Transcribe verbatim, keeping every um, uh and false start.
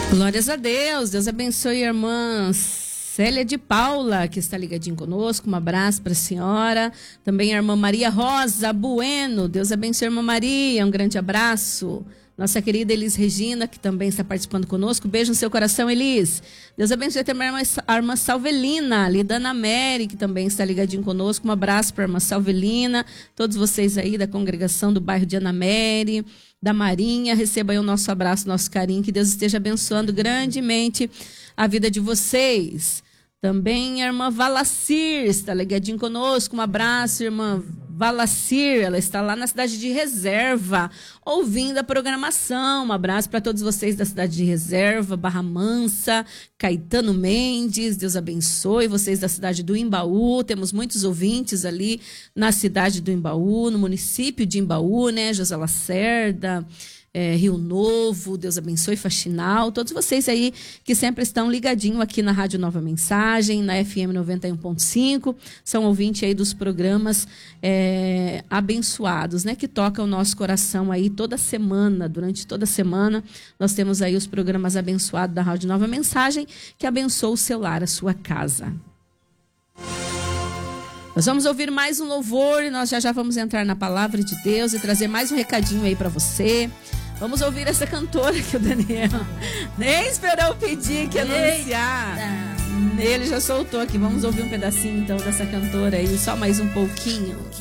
Glórias a Deus, Deus abençoe a irmã Célia de Paula, que está ligadinho conosco, um abraço para a senhora, também a irmã Maria Rosa Bueno, Deus abençoe a irmã Maria, um grande abraço. Nossa querida Elis Regina, que também está participando conosco, beijo no seu coração, Elis. Deus abençoe também a irmã, a irmã Salvelina, Lidana Mary, que também está ligadinho conosco, um abraço para a irmã Salvelina, todos vocês aí da congregação do bairro de Ana Mary, da Marinha, receba aí o nosso abraço, nosso carinho, que Deus esteja abençoando grandemente a vida de vocês. Também a irmã Valacir está ligadinho conosco, um abraço, irmã Valacir, ela está lá na cidade de Reserva, ouvindo a programação. Um abraço para todos vocês da cidade de Reserva, Barra Mansa, Caetano Mendes, Deus abençoe vocês da cidade do Imbaú. Temos muitos ouvintes ali na cidade do Imbaú, no município de Imbaú, né? José Lacerda, É, Rio Novo, Deus abençoe, Faxinal, todos vocês aí que sempre estão ligadinho aqui na Rádio Nova Mensagem, na F M noventa e um ponto cinco, são ouvintes aí dos programas é, abençoados, né, que tocam o nosso coração aí toda semana, durante toda a semana, nós temos aí os programas abençoados da Rádio Nova Mensagem, que abençoa o seu lar, a sua casa. Nós vamos ouvir mais um louvor e nós já já vamos entrar na palavra de Deus e trazer mais um recadinho aí para você. Vamos ouvir essa cantora que o Daniel nem esperou pedir que anunciar. Ele já soltou aqui. Vamos ouvir um pedacinho então dessa cantora aí, só mais um pouquinho.